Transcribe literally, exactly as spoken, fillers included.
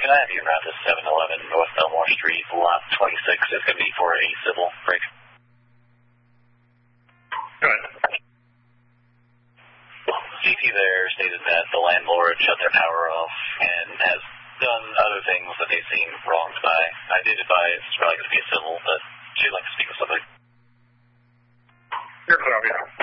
can I have you around to seven eleven North Belmore Street, lot twenty-six? It's going to be for a civil break. Go ahead. C T there stated that the landlord shut their power off and has done other things that they seem wronged by. I did advise it's probably going to be a civil, but she'd like to speak with somebody. You're clear, yeah.